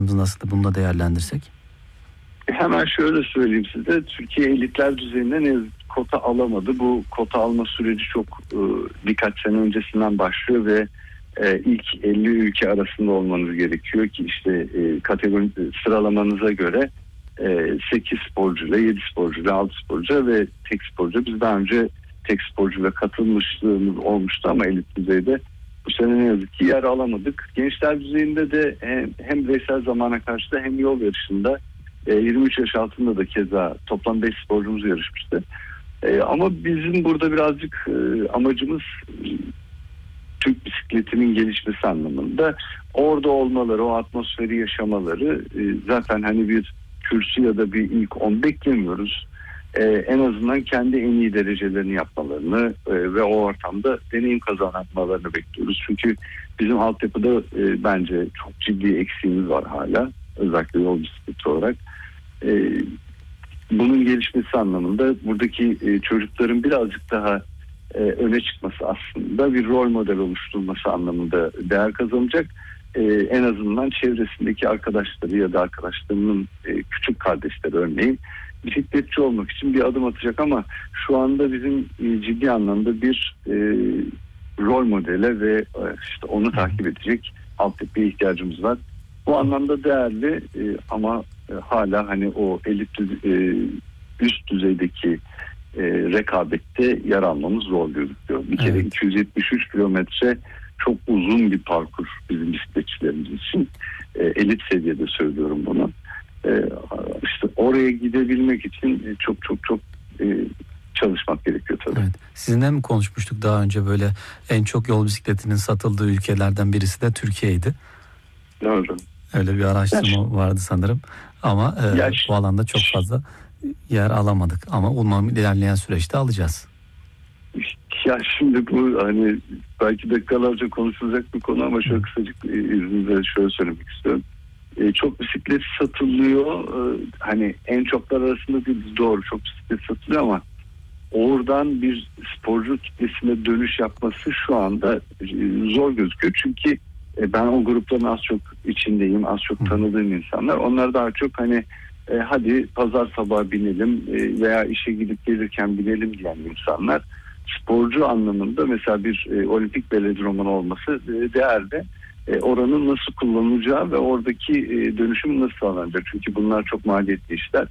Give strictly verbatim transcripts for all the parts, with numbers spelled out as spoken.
Nasıl bunu da değerlendirsek? Hemen şöyle söyleyeyim size. Türkiye elitler düzeyinde ne yazık ki kota alamadı. Bu kota alma süreci çok e, birkaç sene öncesinden başlıyor ve e, ilk elli ülke arasında olmanız gerekiyor ki işte e, kategori sıralamanıza göre e, sekiz sporcuyla, yedi sporcuyla, altı sporcu ve tek sporcu. Biz daha önce tek sporcuyla katılmışlığımız olmuştu ama elit düzeyde bu sene ne yazık ki yer alamadık. Gençler düzeyinde de hem, hem bireysel zamana karşı da hem yol yarışında yirmi üç yaş altında da keza toplam beş sporcumuz yarışmıştı. Ama bizim burada birazcık amacımız Türk bisikletinin gelişmesi anlamında. Orada olmaları, o atmosferi yaşamaları, zaten hani bir kürsü ya da bir ilk on beklemiyoruz. En azından kendi en iyi derecelerini yapmalarını ve o ortamda deneyim kazanmalarını bekliyoruz. Çünkü bizim altyapıda bence çok ciddi eksiğimiz var hala. Özellikle yol bisikleti olarak. Bunun gelişmesi anlamında buradaki çocukların birazcık daha öne çıkması aslında bir rol model oluşturulması anlamında değer kazanacak. En azından çevresindeki arkadaşları ya da arkadaşlarının küçük kardeşleri örneğin bisikletçi olmak için bir adım atacak ama şu anda bizim ciddi anlamda bir rol modele ve işte onu takip edecek altyapıya ihtiyacımız var. Bu anlamda değerli e, ama e, hala hani o elit e, üst düzeydeki e, rekabette yer almamız zor gözüküyor. Bir kere evet. iki yüz yetmiş üç kilometre çok uzun bir parkur bizim bisikletçilerimiz için. E, elit seviyede söylüyorum bunu. E, işte oraya gidebilmek için çok çok çok e, çalışmak gerekiyor tabii. Evet. Sizinle mi konuşmuştuk daha önce, böyle en çok yol bisikletinin satıldığı ülkelerden birisi de Türkiye'ydi. Doğru. Öyle bir araştırma ya, vardı sanırım ama e, ya, bu alanda çok fazla yer alamadık ama umarım ilerleyen süreçte alacağız. Ya şimdi bu hani belki dakikalarca konuşulacak bir konu ama şöyle kısacık izninizle şöyle söylemek istiyorum. E, çok bisiklet satılıyor. E, hani en çoklar arasında değil, doğru çok bisiklet satılıyor ama oradan bir sporcu kitlesine dönüş yapması şu anda e, zor gözüküyor. Çünkü ben o grupların az çok içindeyim, az çok tanıdığım insanlar. Onlar daha çok hani e, hadi pazar sabahı binelim e, veya işe gidip gelirken binelim diyen insanlar. Sporcu anlamında mesela bir e, olimpik velodromun olması e, değerli. E, oranın nasıl kullanılacağı ve oradaki e, dönüşüm nasıl sağlanacak? Çünkü bunlar çok maliyetli işler.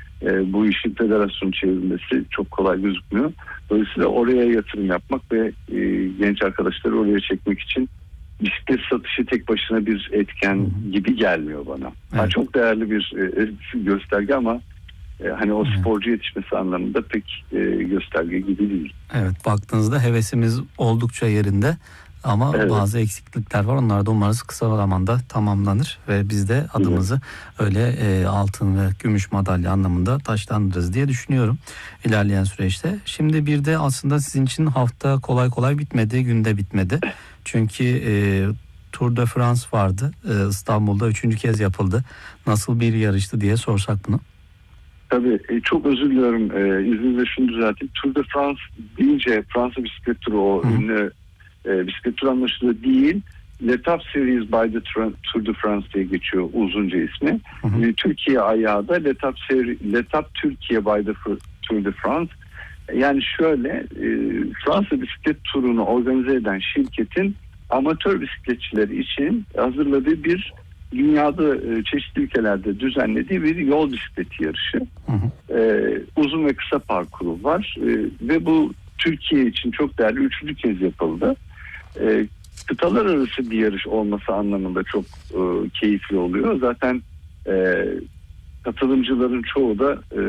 E, bu işin federasyonu çevrilmesi çok kolay gözükmüyor. Dolayısıyla oraya yatırım yapmak ve e, genç arkadaşları oraya çekmek için bisiklet satışı tek başına bir etken gibi gelmiyor bana. Evet. Yani çok değerli bir e, gösterge ama e, hani o sporcu yetişmesi anlamında pek e, gösterge gibi değil. Evet, baktığınızda hevesimiz oldukça yerinde ama evet, bazı eksiklikler var. Onlar da umarız kısa zamanda tamamlanır ve biz de adımızı evet, öyle e, altın ve gümüş madalya anlamında taşlandırırız diye düşünüyorum ilerleyen süreçte. Şimdi bir de aslında sizin için hafta kolay kolay bitmedi, günde bitmedi. Çünkü e, Tour de France vardı. E, İstanbul'da üçüncü kez yapıldı. Nasıl bir yarıştı diye sorsak bunu. Tabii e, çok özür diliyorum. E, izninizle şunu düzelteyim. Tour de France deyince Fransa bisiklet turu o Hı. ünlü e, bisiklet turu anlaşılıyor değil. L'Etape Series by the Tour de France diye geçiyor uzunca ismi. Hı. E, Türkiye ayağı da L'Etape Seri, L'Etape Türkiye by the Tour de France. Yani şöyle e, Fransa bisiklet turunu organize eden şirketin amatör bisikletçileri için hazırladığı bir dünyada e, çeşitli ülkelerde düzenlediği bir yol bisikleti yarışı. Hı hı. E, uzun ve kısa parkuru var e, ve bu Türkiye için çok değerli üçüncü kez yapıldı. E, kıtalar arası bir yarış olması anlamında çok e, keyifli oluyor. Zaten e, katılımcıların çoğu da e,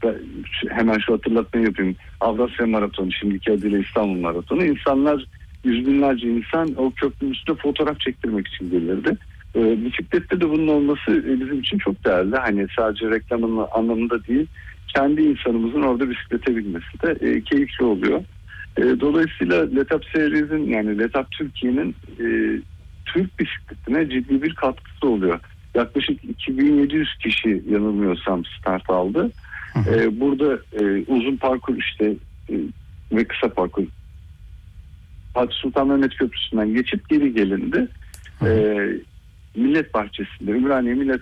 hemen şu hatırlatmayı yapayım. Avrasya Maratonu, şimdiki adıyla İstanbul Maratonu. İnsanlar, yüz binlerce insan o köprünün üstünde fotoğraf çektirmek için gelirdi. E, bisiklette de bunun olması e, bizim için çok değerli. Hani sadece reklamın anlamında değil, kendi insanımızın orada bisiklete binmesi de e, keyifli oluyor. E, dolayısıyla L'Etape Series'in yani L'Etape Türkiye'nin e, Türk bisikletine ciddi bir katkısı oluyor. Yaklaşık iki bin yedi yüz kişi yanılmıyorsam start aldı. Ee, burada e, uzun parkur işte e, ve kısa parkur Fatih Sultan Mehmet Köprüsü'nden geçip geri gelindi. Ee, Millet Bahçesi'nde, Ümraniye Millet